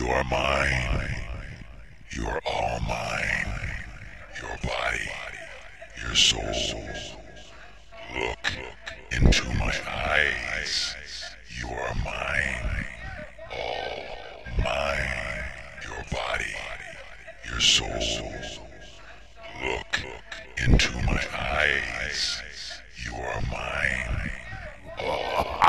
You are mine. You are all mine. Your body, your soul. Look into my eyes. You are mine. All mine. Your body, your soul. Look into my eyes. You are mine.